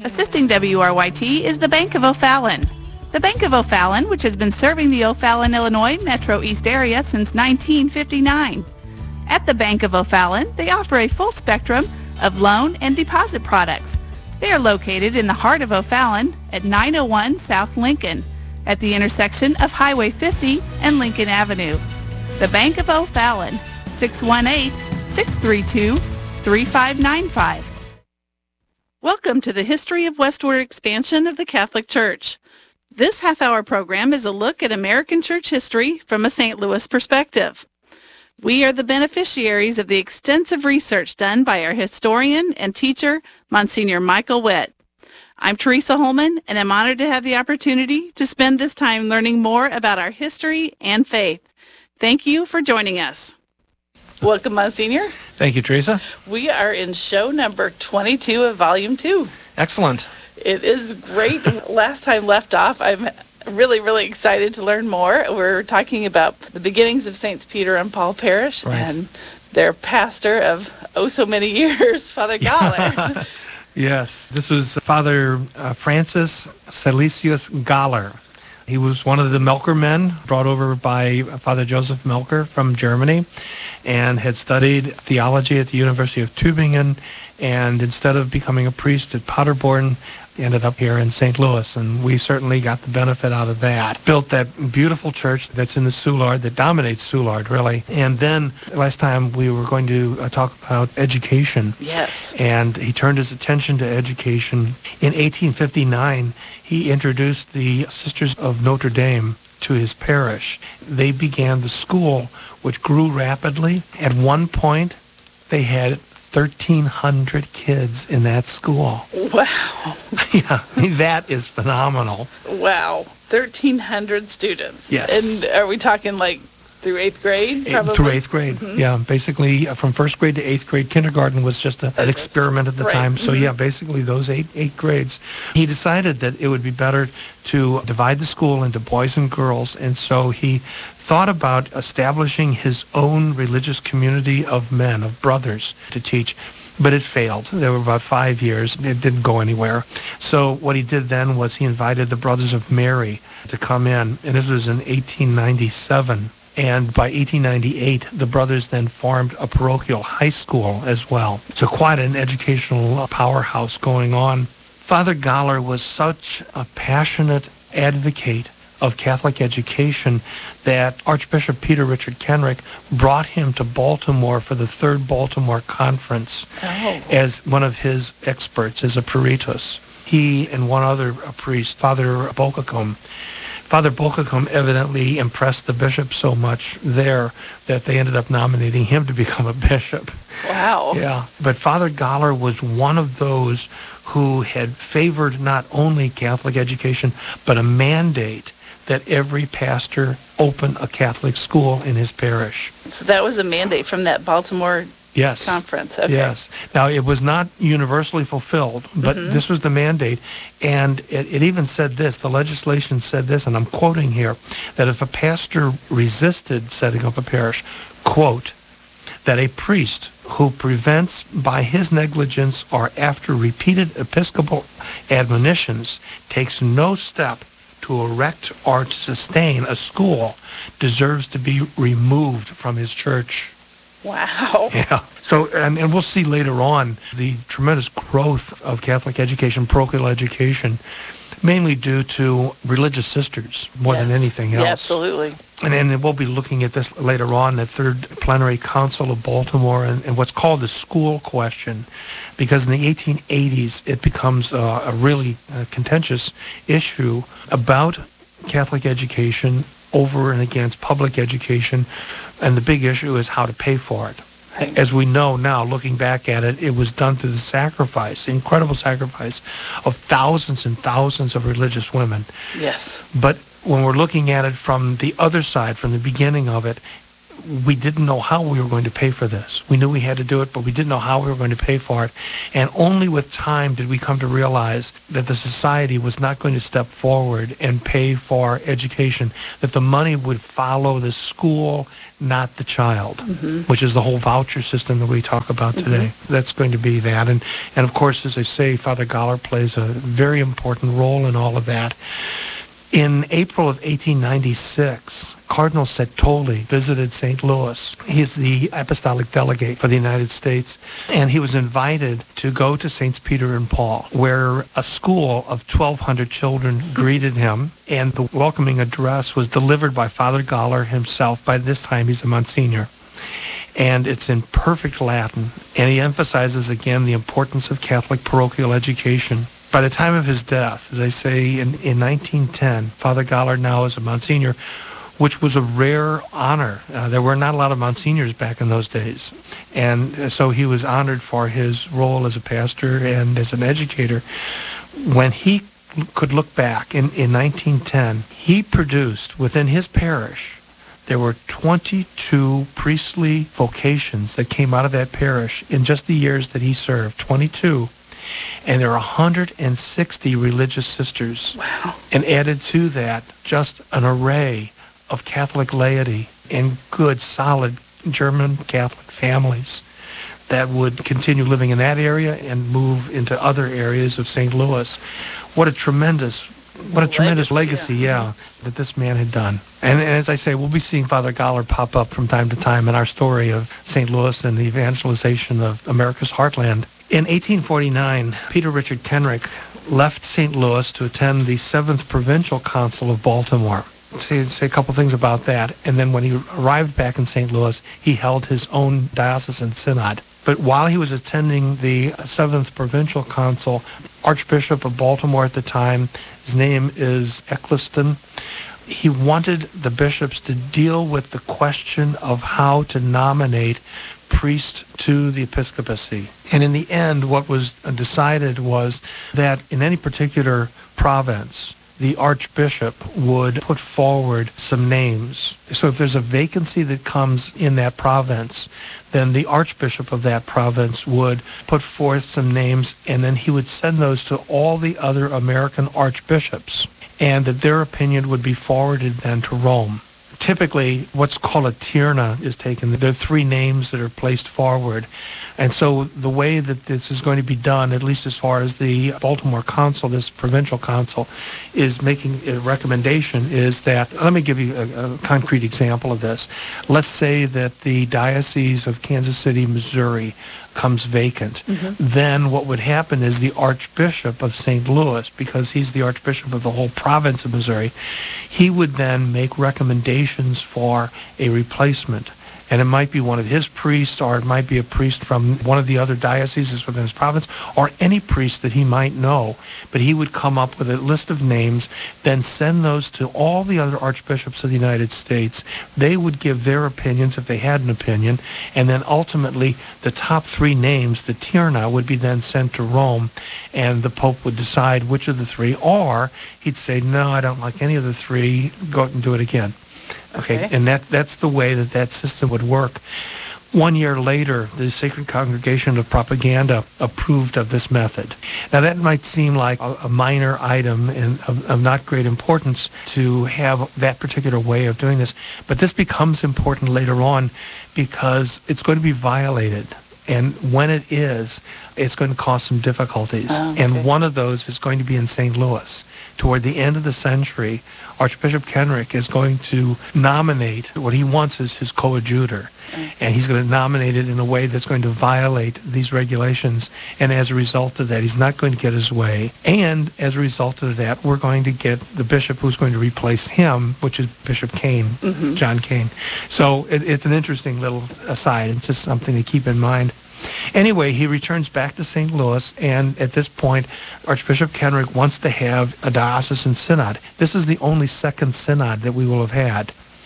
Assisting WRYT is the Bank of O'Fallon. The Bank of O'Fallon, which has been serving the O'Fallon, Illinois Metro East area since 1959. At the Bank of O'Fallon, they offer a full spectrum of loan and deposit products. They are located in the heart of O'Fallon at 901 South Lincoln, at the intersection of Highway 50 and Lincoln Avenue. The Bank of O'Fallon, 618-632-3595. Welcome to the History of Westward Expansion of the Catholic Church. This half-hour program is a look at American church history from a St. Louis perspective. We are the beneficiaries of the extensive research done by our historian and teacher, Monsignor Michael Witt. I'm Teresa Holman, and I'm honored to have the opportunity to spend this time learning more about our history and faith. Thank you for joining us. Welcome, Monsignor. Thank you, Teresa. We are in show number 22 of Volume 2. Excellent. It is great. Last time left off, I'm really excited to learn more. We're talking about the beginnings of Saints Peter and Paul Parish, right, and their pastor of so many years, Father Galler. Yes, this was Father Francis Salesius Galler. He was one of the Melker men brought over by Father Joseph Melker from Germany and had studied theology at the University of Tübingen, and instead of becoming a priest at Paderborn, ended up here in St. Louis, and we certainly got the benefit out of that. Built that beautiful church that's in the Soulard, that dominates Soulard, really. And then last time we were going to talk about education. Yes. And he turned his attention to education. In 1859, he introduced the Sisters of Notre Dame to his parish. They began the school, which grew rapidly. At one point, they had 1,300 kids in that school. Wow. Yeah, I mean, that is phenomenal. Wow. 1,300 students. Yes. And are we talking like through 8th grade? Probably? Through 8th grade, yeah. Basically, from 1st grade to 8th grade, kindergarten was just an experiment at the time. So, yeah, basically those eight grades. He decided that it would be better to divide the school into boys and girls, and so he thought about establishing his own religious community of men, of brothers, to teach. But it failed. There were about 5 years. It didn't go anywhere. So what he did then was he invited the Brothers of Mary to come in, and this was in 1897. And by 1898, the brothers then formed a parochial high school as well. So quite an educational powerhouse going on. Father Galler was such a passionate advocate of Catholic education that Archbishop Peter Richard Kenrick brought him to Baltimore for the Third Baltimore Conference as one of his experts, as a peritus. He and one other priest, Father Bochacum. Father Bochacum evidently impressed the bishop so much there that they ended up nominating him to become a bishop. Wow. Yeah, but Father Galler was one of those who had favored not only Catholic education, but a mandate that every pastor open a Catholic school in his parish. So that was a mandate from that Baltimore conference. Okay. Yes. Now, it was not universally fulfilled, but this was the mandate. And it even said this, the legislation said this, and I'm quoting here, that if a pastor resisted setting up a parish, quote, that a priest who prevents by his negligence or after repeated episcopal admonitions takes no step to erect or to sustain a school deserves to be removed from his church. Wow. Yeah. So, and we'll see later on the tremendous growth of Catholic education, parochial education, mainly due to religious sisters more than anything else. Yeah, absolutely. And then we'll be looking at this later on, the Third Plenary Council of Baltimore, and what's called the school question, because in the 1880s it becomes a really contentious issue about Catholic education over and against public education, and the big issue is how to pay for it. Right. As we know now, looking back at it, it was done through the sacrifice, the incredible sacrifice of thousands and thousands of religious women. Yes. But when we're looking at it from the other side, from the beginning of it, we didn't know how we were going to pay for this. We knew we had to do it, but we didn't know how we were going to pay for it. And only with time did we come to realize that the society was not going to step forward and pay for education, that the money would follow the school, not the child, which is the whole voucher system that we talk about today. That's going to be that. And of course, as I say, Father Galler plays a very important role in all of that. In April of 1896, Cardinal Settoli visited St. Louis. He's the apostolic delegate for the United States, and he was invited to go to St. Peter and Paul, where a school of 1,200 children greeted him, and the welcoming address was delivered by Father Galler himself. By this time, he's a Monsignor. And it's in perfect Latin, and he emphasizes again the importance of Catholic parochial education. By the time of his death, as I say, in 1910, Father Galler now is a Monsignor, which was a rare honor. There were not a lot of Monsignors back in those days. And so he was honored for his role as a pastor and as an educator. When he could look back in 1910, he produced within his parish, there were 22 priestly vocations that came out of that parish in just the years that he served, 22. And there are 160 religious sisters. Wow. And added to that, just an array of Catholic laity and good, solid German Catholic families that would continue living in that area and move into other areas of St. Louis. What a tremendous legacy, that this man had done. And as I say, we'll be seeing Father Galler pop up from time to time in our story of St. Louis and the evangelization of America's heartland. In 1849, Peter Richard Kenrick left St. Louis to attend the 7th Provincial Council of Baltimore. Say a couple things about that. And then when he arrived back in St. Louis, he held his own diocesan synod. But while he was attending the 7th Provincial Council, Archbishop of Baltimore at the time, his name is Eccleston, he wanted the bishops to deal with the question of how to nominate priests to the episcopacy. And in the end, what was decided was that in any particular province, the archbishop would put forward some names. So if there's a vacancy that comes in that province, then the archbishop of that province would put forth some names, and then he would send those to all the other American archbishops, and that their opinion would be forwarded then to Rome. Typically, what's called a tierna is taken. There are 3 names that are placed forward. And so the way that this is going to be done, at least as far as the Baltimore Council, this provincial council, is making a recommendation is that, let me give you a concrete example of this. Let's say that the Diocese of Kansas City, Missouri, comes vacant. Then what would happen is the Archbishop of St. Louis, because he's the Archbishop of the whole province of Missouri, he would then make recommendations for a replacement. And it might be one of his priests, or it might be a priest from one of the other dioceses within his province, or any priest that he might know. But he would come up with a list of names, then send those to all the other archbishops of the United States. They would give their opinions if they had an opinion, and then ultimately the top 3 names, the tierna, would be then sent to Rome, and the Pope would decide which of the 3, or he'd say, no, I don't like any of the 3, go out and do it again. Okay, and that's the way that system would work. 1 year later, the Sacred Congregation of Propaganda approved of this method. Now, that might seem like a minor item and of not great importance to have that particular way of doing this, but this becomes important later on because it's going to be violated. And when it is, it's going to cause some difficulties. And one of those is going to be in St. Louis. Toward the end of the century, Archbishop Kenrick is going to nominate what he wants as his coadjutor. And he's going to nominate it in a way that's going to violate these regulations. And as a result of that, he's not going to get his way. And as a result of that, we're going to get the bishop who's going to replace him, which is Bishop Kane, John Kane. So it's an interesting little aside. It's just something to keep in mind. Anyway, he returns back to St. Louis, and at this point, Archbishop Kenrick wants to have a diocesan synod. This is the only second synod that we will have had.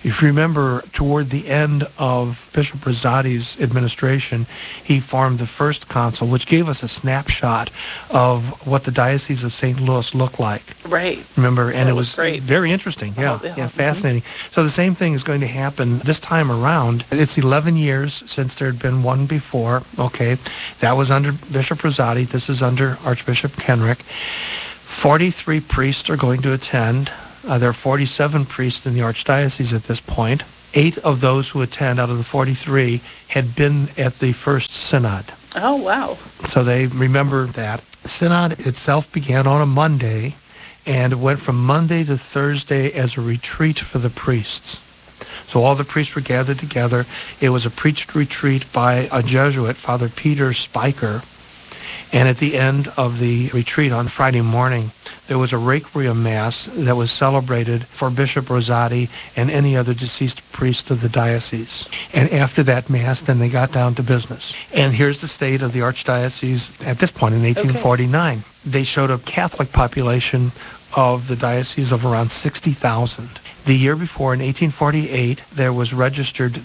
If you remember, toward the end of Bishop Rosati's administration, he formed the first council, which gave us a snapshot of what the Diocese of St. Louis looked like. Right. Remember, and it was great. Very interesting. Yeah, Oh, yeah. yeah, fascinating. So the same thing is going to happen this time around. It's 11 years since there had been one before. Okay, that was under Bishop Rosati. This is under Archbishop Kenrick. 43 priests are going to attend. There are 47 priests in the Archdiocese at this point. 8 of those who attend out of the 43 had been at the first synod. Oh, wow. So they remember that. The synod itself began on a Monday, and it went from Monday to Thursday as a retreat for the priests. So all the priests were gathered together. It was a preached retreat by a Jesuit, Father Peter Spiker. And at the end of the retreat on Friday morning, there was a Requiem Mass that was celebrated for Bishop Rosati and any other deceased priest of the diocese. And after that Mass, then they got down to business. And here's the state of the Archdiocese at this point in 1849. Okay. They showed a Catholic population of the diocese of around 60,000. The year before, in 1848, there was registered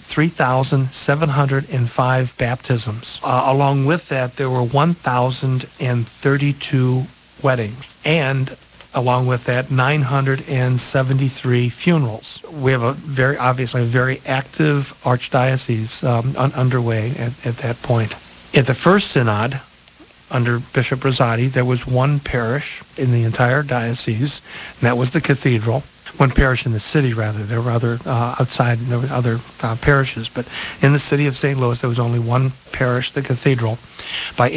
3,705 baptisms. Along with that, there were 1,032 weddings, and along with that, 973 funerals. We have obviously a very active archdiocese underway at that point. At the first synod, under Bishop Rosati, there was one parish in the entire diocese, and that was the cathedral. One parish in the city, rather. There were other outside, there were other parishes, but in the city of St. Louis, there was only one parish, the cathedral. By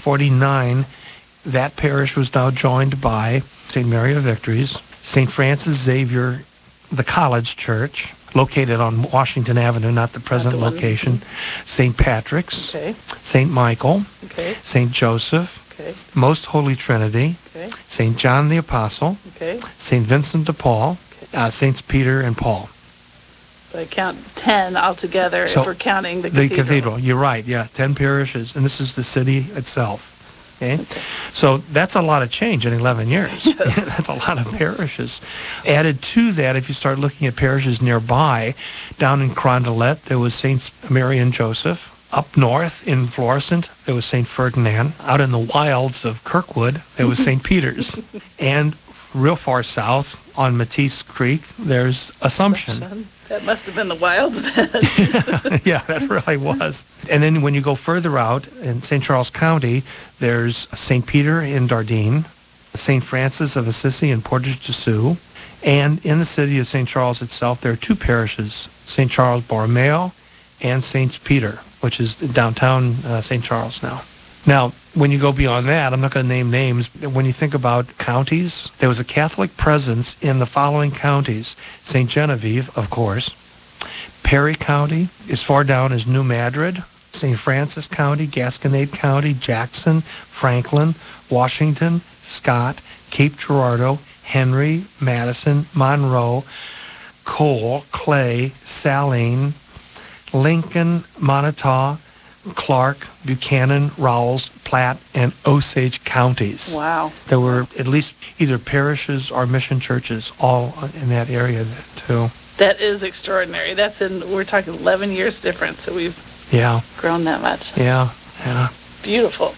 1849, that parish was now joined by St. Mary of Victories, St. Francis Xavier, the College Church, located on Washington Avenue, not the present location, St. Patrick's, Okay. St. Michael, Okay. St. Joseph, Okay. Most Holy Trinity, Okay. St. John the Apostle, Okay. St. Vincent de Paul, Saints Peter and Paul. So I count 10 altogether So, if we're counting the The cathedral. cathedral, you're right, yeah, 10 parishes, and this is the city itself. Okay? So that's a lot of change in 11 years. That's a lot of parishes. Added to that, if you start looking at parishes nearby, down in Carondelet, there was Saints Mary and Joseph. Up north in Florissant, there was St. Ferdinand. Out in the wilds of Kirkwood, there was St. Peter's. And real far south on Matisse Creek, there's Assumption. That must have been the wild then. Yeah, that really was. And then when you go further out in St. Charles County, there's St. Peter in Dardenne, St. Francis of Assisi in Portage-de-Sioux, and in the city of St. Charles itself, there are 2 parishes, St. Charles Borromeo and St. Peter, which is downtown St. Charles now. Now, when you go beyond that, I'm not going to name names. When you think about counties, there was a Catholic presence in the following counties. St. Genevieve, of course. Perry County, as far down as New Madrid. St. Francis County, Gasconade County, Jackson, Franklin, Washington, Scott, Cape Girardeau, Henry, Madison, Monroe, Cole, Clay, Saline, Lincoln, Montauk, Clark, Buchanan, Rowles, Platte, and Osage counties. Wow. There were at least either parishes or mission churches all in that area too. That is extraordinary. We're talking 11 years difference, so we've grown that much. Yeah. Beautiful.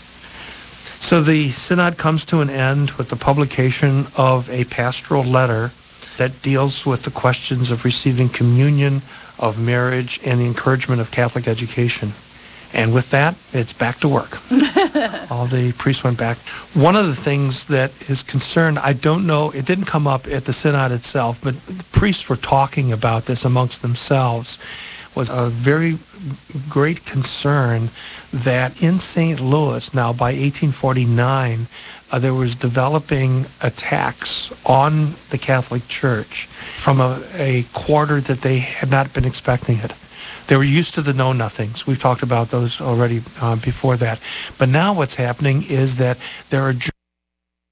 So the synod comes to an end with the publication of a pastoral letter that deals with the questions of receiving communion, of marriage, and the encouragement of Catholic education. And with that, it's back to work. All the priests went back. One of the things that is concerned, I don't know, it didn't come up at the synod itself, but the priests were talking about this amongst themselves, was a very great concern that in St. Louis, now by 1849, there was developing attacks on the Catholic Church from a quarter that they had not been expecting it. They were used to the know-nothings. We've talked about those already before that. But now what's happening is that there are